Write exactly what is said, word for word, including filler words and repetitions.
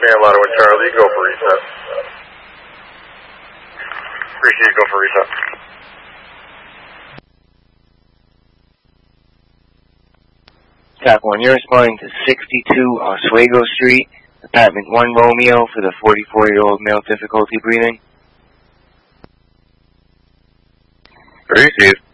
Man Lotto and Charlie, go for reset. Appreciate it, go for reset. Cap one, you're responding to sixty-two Oswego Street, apartment one Romeo for the forty-four-year-old male difficulty breathing. Received.